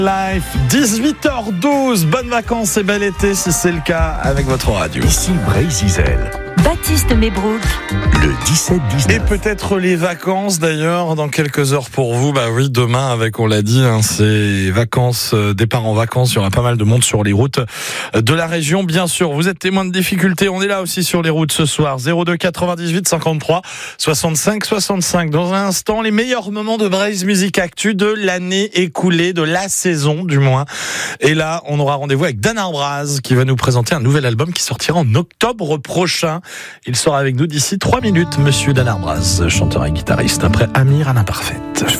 Life, 18h12, bonnes vacances et bel été si c'est le cas avec votre radio. Ici Brésil. Baptiste Mebrook. Le 17-19. Et peut-être les vacances d'ailleurs dans quelques heures pour vous. Bah oui, demain avec, on l'a dit, c'est vacances, départ en vacances. Il y aura pas mal de monde sur les routes de la région, bien sûr. Vous êtes témoin de difficultés. On est là aussi sur les routes ce soir. 02 98 53 65 65. Dans un instant, les meilleurs moments de Braise Music Actu de l'année écoulée, de la saison du moins. Et là, on aura rendez-vous avec Dan Arbraz qui va nous présenter un nouvel album qui sortira en octobre prochain. Il sera avec nous d'ici 3 minutes, monsieur Dan Arbraz, chanteur et guitariste, après Amir à l'imparfaite.